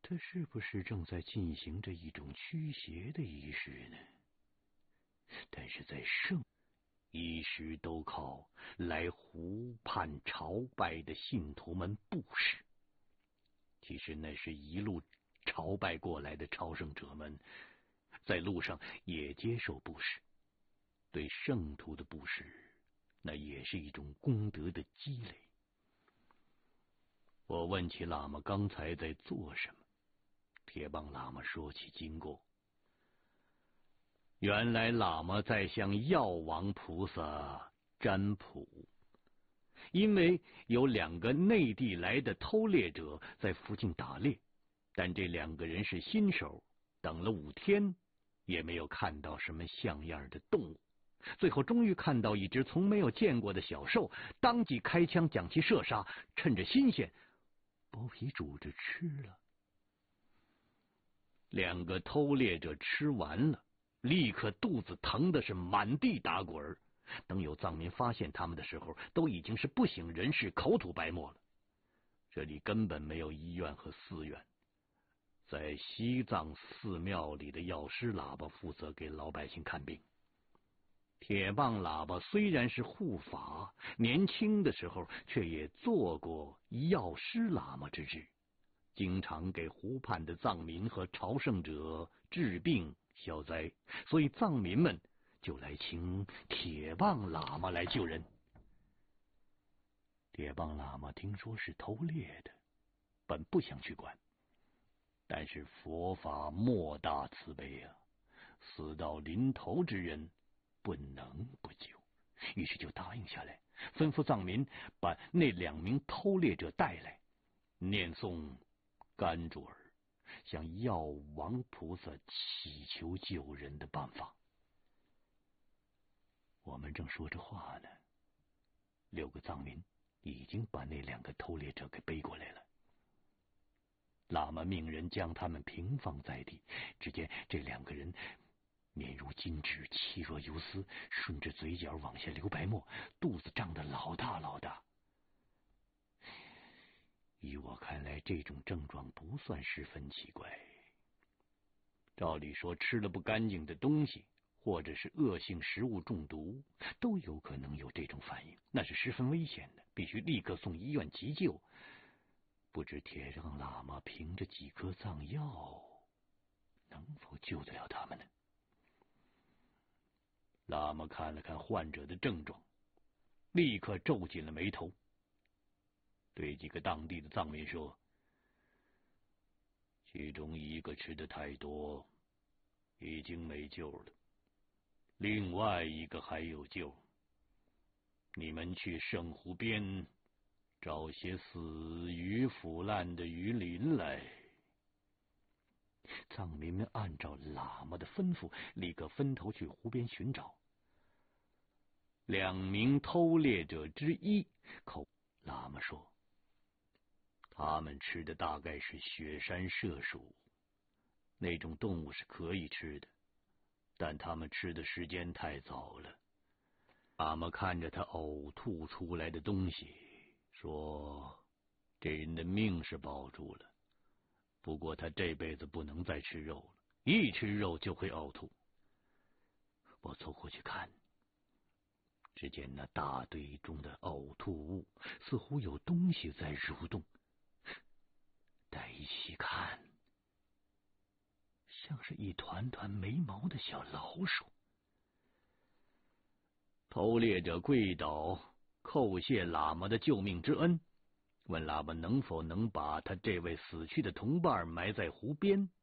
他是不是正在进行着一种驱邪的仪式呢？但是在一时都靠来湖畔朝拜的信徒们布施。其实那是一路朝拜过来的朝圣者们，在路上也接受布施。对圣徒的布施，那也是一种功德的积累。我问起喇嘛刚才在做什么，铁棒喇嘛说起经过。原来喇嘛在向药王菩萨占卜，因为有2个内地来的偷猎者在附近打猎，但这2个人是新手，等了5天也没有看到什么像样的动物。最后终于看到一只从没有见过的小兽，当即开枪将其射杀，趁着新鲜剥皮煮着吃了。2个偷猎者吃完了，立刻肚子疼的是满地打滚。等有藏民发现他们的时候，都已经是不省人事，口吐白沫了。这里根本没有医院和寺院，在西藏寺庙里的药师喇叭负责给老百姓看病。铁棒喇叭虽然是护法，年轻的时候却也做过药师喇嘛之职，经常给湖畔的藏民和朝圣者治病消灾，所以藏民们就来请铁棒喇嘛来救人。铁棒喇嘛听说是偷猎的，本不想去管，但是佛法莫大慈悲啊，死到临头之人不能不救，于是就答应下来，吩咐藏民把那2名偷猎者带来，念诵甘珠尔，向药王菩萨祈求救人的办法。我们正说着话呢，6个藏民已经把那2个偷猎者给背过来了。喇嘛命人将他们平放在地，只见这2个人面如金纸，气若游丝，顺着嘴角往下流白沫，肚子胀得老大老大。依我看来，这种症状不算十分奇怪。照理说，吃了不干净的东西，或者是恶性食物中毒，都有可能有这种反应，那是十分危险的，必须立刻送医院急救。不知铁杖喇嘛凭着几颗藏药，能否救得了他们呢？喇嘛看了看患者的症状，立刻皱紧了眉头，对几个当地的藏民说：其中1个吃的太多，已经没救了，另外1个还有救，你们去圣湖边找些死鱼腐烂的鱼鳞来。藏民们按照喇嘛的吩咐，立刻分头去湖边寻找。2名偷猎者之一喇嘛说，他们吃的大概是雪山麝鼠，那种动物是可以吃的，但他们吃的时间太早了。喇嘛看着他呕吐出来的东西，说，这人的命是保住了，不过他这辈子不能再吃肉了，一吃肉就会呕吐。我凑过去看，只见那大堆中的呕吐物似乎有东西在蠕动，但一细看，像是一团团没毛的小老鼠。偷猎者跪倒，叩谢喇嘛的救命之恩，问喇嘛能否把他这位死去的同伴埋在湖边，